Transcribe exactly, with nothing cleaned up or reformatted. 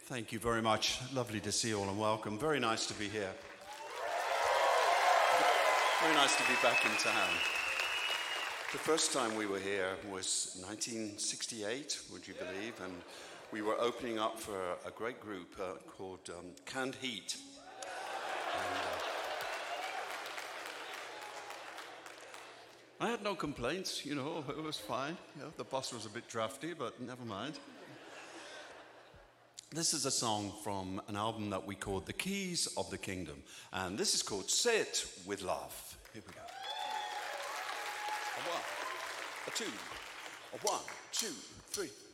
Thank you very much. Lovely to see you all and welcome. Very nice to be here. Very nice to be back in town. The first time we were here was nineteen sixty-eight, would you believe? And we were opening up for a great group uh, called um, Canned Heat. And, uh, I had no complaints, you know, it was fine. You know, the bus was a bit drafty, but never mind. This is a song from an album that we called The Keys of the Kingdom. And this is called Say It With Love. Here we go. A one, a two, a one, two, three.